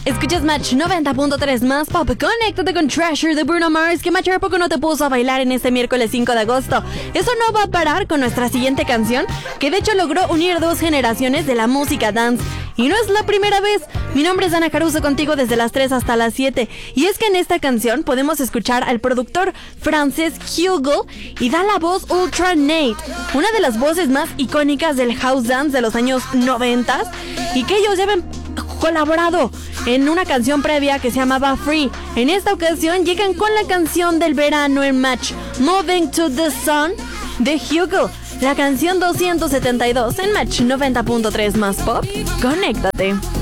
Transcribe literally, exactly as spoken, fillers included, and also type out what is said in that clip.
Escuchas Match noventa punto tres más pop. Conéctate con Treasure de Bruno Mars, que Match ¿a poco no te puso a bailar en este miércoles cinco de agosto? Eso no va a parar con nuestra siguiente canción, que de hecho logró unir dos generaciones de la música dance. Y no es la primera vez. Mi nombre es Ana Caruso, contigo desde las tres hasta las siete. Y es que en esta canción podemos escuchar al productor francés Hugo y da la voz Ultra Nate, una de las voces más icónicas del house dance de los años noventa, y que ellos ya habían colaborado en una canción previa que se llamaba Free. En esta ocasión llegan con la canción del verano en Match, Moving to the Sun de Hugo, la canción doscientos setenta y dos en Match noventa punto tres más pop. Conéctate.